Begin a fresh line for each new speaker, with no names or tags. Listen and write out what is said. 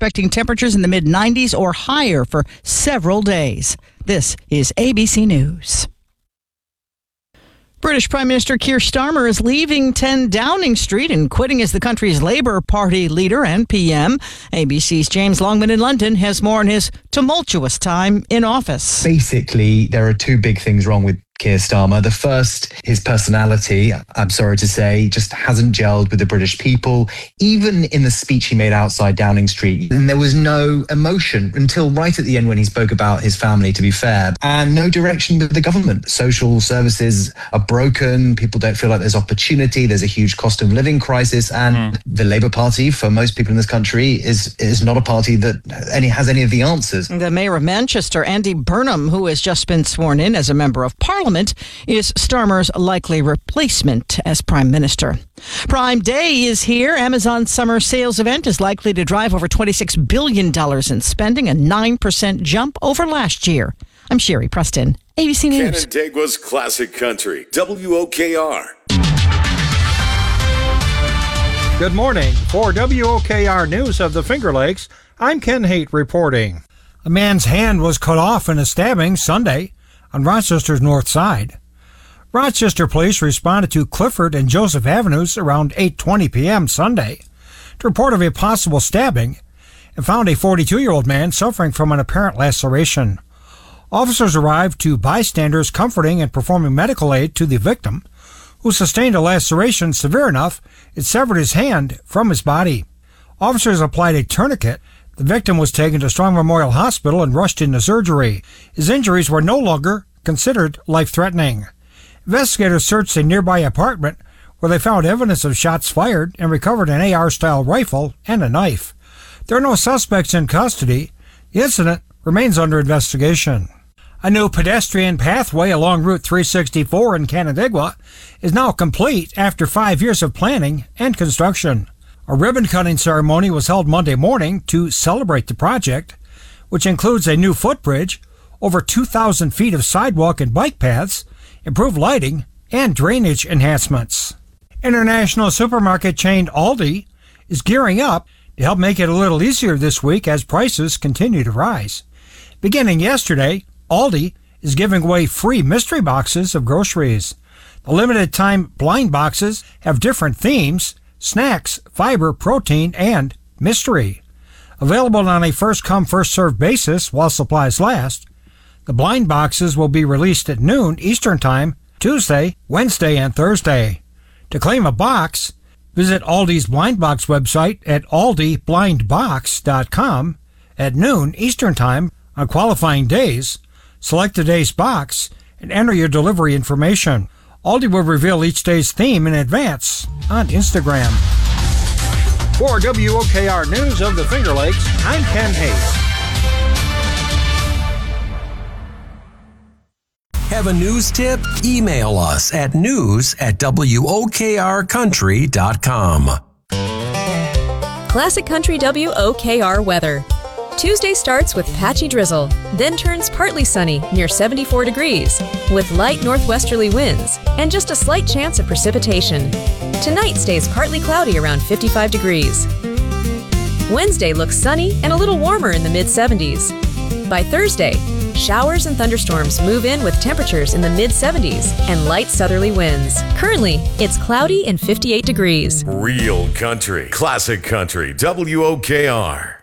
expecting temperatures in the mid-90s or higher for several days. This is ABC News. British Prime Minister Keir Starmer is leaving 10 Downing Street and quitting as the country's Labour Party leader and PM. ABC's James Longman in London has more on his tumultuous time in office.
Basically, there are two big things wrong with Keir Starmer. The first, his personality, I'm sorry to say, just hasn't gelled with the British people. Even in the speech he made outside Downing Street, and there was no emotion until right at the end when he spoke about his family, to be fair, and no direction with the government. Social services are broken. People don't feel like there's opportunity. There's a huge cost of living crisis. And the Labour Party, for most people in this country, is not a party that has any of the answers.
The Mayor of Manchester, Andy Burnham, who has just been sworn in as a member of Parliament, is Starmer's likely replacement as Prime Minister. Prime Day is here. Amazon's summer sales event is likely to drive over $26 billion in spending, a 9% jump over last year. I'm Sherry Preston, ABC News.
Canandaigua's Classic Country, WOKR.
Good morning. For WOKR News of the Finger Lakes, I'm Ken Haight reporting. A man's hand was cut off in a stabbing Sunday on Rochester's north side. Rochester police responded to Clifford and Joseph Avenues around 8:20 p.m. Sunday to report of a possible stabbing and found a 42-year-old man suffering from an apparent laceration. Officers arrived to bystanders comforting and performing medical aid to the victim, who sustained a laceration severe enough it severed his hand from his body. Officers applied a tourniquet. The victim was taken to Strong Memorial Hospital and rushed into surgery. His injuries were no longer considered life-threatening. Investigators searched a nearby apartment where they found evidence of shots fired and recovered an AR-style rifle and a knife. There are no suspects in custody. The incident remains under investigation. A new pedestrian pathway along Route 364 in Canandaigua is now complete after 5 years of planning and construction. A ribbon-cutting ceremony was held Monday morning to celebrate the project, which includes a new footbridge, over 2,000 feet of sidewalk and bike paths, improved lighting, and drainage enhancements. International supermarket chain Aldi is gearing up to help make it a little easier this week as prices continue to rise. Beginning yesterday, Aldi is giving away free mystery boxes of groceries. The limited-time blind boxes have different themes: snacks, fiber, protein, and mystery. Available on a first-come, first-served basis while supplies last, the blind boxes will be released at noon Eastern Time, Tuesday, Wednesday, and Thursday. To claim a box, visit Aldi's Blind Box website at aldiblindbox.com at noon Eastern Time on qualifying days. Select the day's box and enter your delivery information. Aldi will reveal each day's theme in advance on Instagram. For WOKR News of the Finger Lakes, I'm Ken Haight.
Have a news tip? Email us at news@wokrcountry.com.
Classic Country WOKR weather. Tuesday starts with patchy drizzle, then turns partly sunny near 74 degrees, with light northwesterly winds and just a slight chance of precipitation. Tonight stays partly cloudy around 55 degrees. Wednesday looks sunny and a little warmer in the mid-70s. By Thursday, showers and thunderstorms move in with temperatures in the mid-70s and light southerly winds. Currently, it's cloudy and 58 degrees.
Real country, classic country, WOKR.